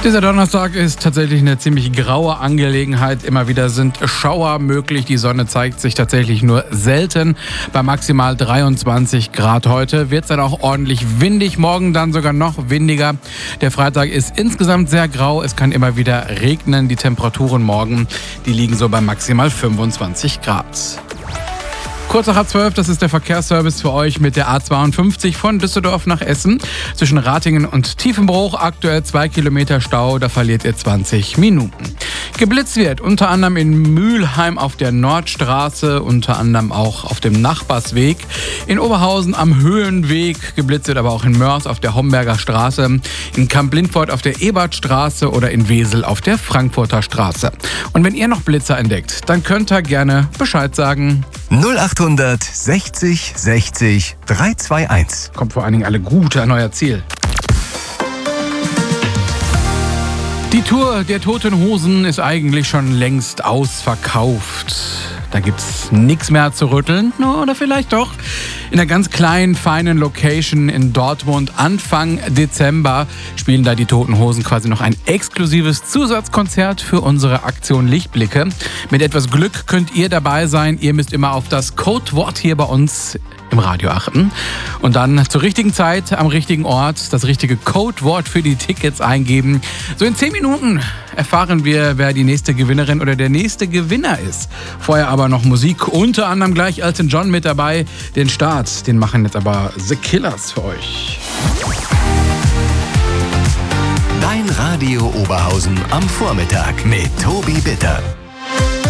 Dieser Donnerstag ist tatsächlich eine ziemlich graue Angelegenheit. Immer wieder sind Schauer möglich. Die Sonne zeigt sich tatsächlich nur selten. Bei maximal 23 Grad heute wird es dann auch ordentlich windig. Morgen dann sogar noch windiger. Der Freitag ist insgesamt sehr grau. Es kann immer wieder regnen. Die Temperaturen morgen, die liegen so bei maximal 25 Grad. Kurz nach 12, das ist der Verkehrsservice für euch mit der A52 von Düsseldorf nach Essen. Zwischen Ratingen und Tiefenbruch aktuell 2 Kilometer Stau, da verliert ihr 20 Minuten. Geblitzt wird unter anderem in Mülheim auf der Nordstraße, unter anderem auch auf dem Nachbarsweg. In Oberhausen am Höhenweg, geblitzt wird aber auch in Mörs auf der Homberger Straße, in Kamp-Lindfort auf der Ebertstraße oder in Wesel auf der Frankfurter Straße. Und wenn ihr noch Blitzer entdeckt, dann könnt ihr gerne Bescheid sagen. 0800 60 60 321. Kommt vor allen Dingen alle gut an euer Ziel. Die Tour der Toten Hosen ist eigentlich schon längst ausverkauft. Da gibt's nichts mehr zu rütteln, oder vielleicht doch. In einer ganz kleinen, feinen Location in Dortmund Anfang Dezember spielen da die Toten Hosen quasi noch ein exklusives Zusatzkonzert für unsere Aktion Lichtblicke. Mit etwas Glück könnt ihr dabei sein. Ihr müsst immer auf das Codewort hier bei uns im Radio achten und dann zur richtigen Zeit am richtigen Ort das richtige Codewort für die Tickets eingeben. So in 10 Minuten erfahren wir, wer die nächste Gewinnerin oder der nächste Gewinner ist. Vorher aber noch Musik, unter anderem gleich Elton John mit dabei. Den Start, den machen jetzt aber The Killers für euch. Dein Radio Oberhausen am Vormittag mit Tobi Bitter.